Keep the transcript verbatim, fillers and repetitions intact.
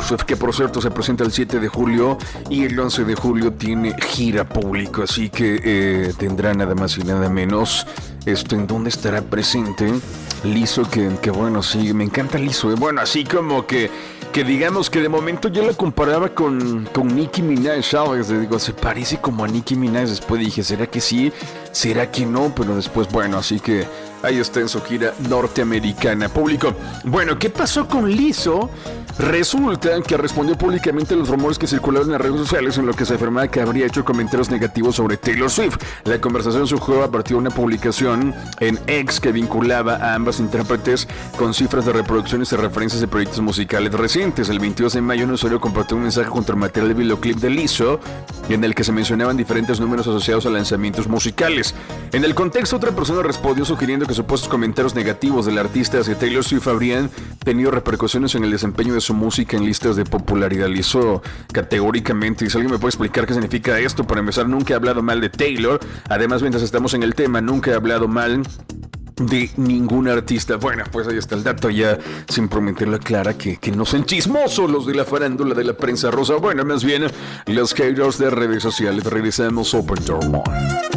Swift, que por cierto se presenta el siete de julio y el once de julio tiene gira público, así que eh, tendrá nada más y nada menos esto en donde estará presente Lizzo, que, que bueno, sí, me encanta Lizzo, eh. Bueno, así como que que digamos que de momento yo la comparaba con, con Nicki Minaj, ¿sabes? Digo, se parece como a Nicki Minaj. Después dije, ¿será que sí? ¿Será que no? Pero después, bueno, así que ahí está en su gira norteamericana. Público, bueno, ¿qué pasó con Lizzo? Resulta que respondió públicamente a los rumores que circularon en las redes sociales en lo que se afirmaba que habría hecho comentarios negativos sobre Taylor Swift. La conversación surgió a partir de una publicación en X que vinculaba a ambas intérpretes con cifras de reproducciones y referencias de proyectos musicales recientes. El veintidós de mayo un usuario compartió un mensaje junto al material del videoclip de Lizzo en el que se mencionaban diferentes números asociados a lanzamientos musicales. En el contexto, otra persona respondió sugiriendo que supuestos comentarios negativos del artista hacia Taylor Swift habrían tenido repercusiones en el desempeño de su música en listas de popularidad. Lizzo categóricamente, y si alguien me puede explicar qué significa esto, para empezar, nunca he hablado mal de Taylor. Además, mientras estamos en el tema, nunca he hablado mal de ningún artista. Bueno, pues ahí está el dato, ya sin prometerle a Clara que, que no son chismosos los de la farándula de la prensa rosa. Bueno, más bien los haters de redes sociales. Regresamos Open Door One.